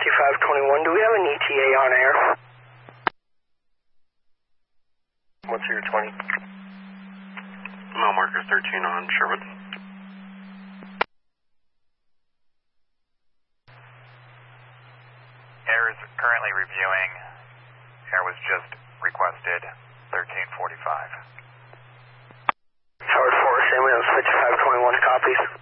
5521, do we have an ETA on air? What's your 20? Mile marker 13 on Sherwood. Air is currently reviewing. Air was just requested, 1345. Howard Forest, ambulance 5521, copies.